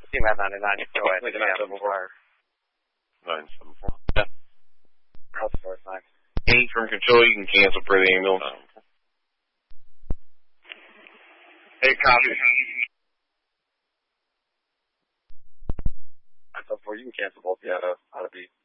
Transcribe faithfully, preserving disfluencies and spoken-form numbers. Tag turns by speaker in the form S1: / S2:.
S1: Team at ninety-nine, go ahead.
S2: nine seven four.
S3: nine seven four. Yeah.
S1: Cross the fourth line.
S3: Eight from control, you can cancel per the ambulance. Um,
S1: Hey, copy. nine seven four, you can cancel both. Yeah, out of, out of beat.